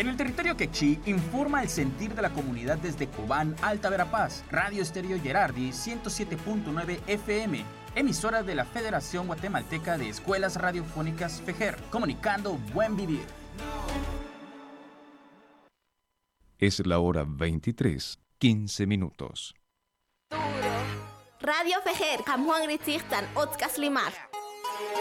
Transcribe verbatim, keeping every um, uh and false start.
En el territorio quechí informa el sentir de la comunidad desde Cobán, Alta Verapaz, Radio Estéreo Gerardi ciento siete punto nueve F M, emisora de la Federación Guatemalteca de Escuelas Radiofónicas FEGER, comunicando buen vivir. Es la hora veintitrés, quince minutos. Radio FEGER, Kamuan Ritzirtan, Otzkas Limar.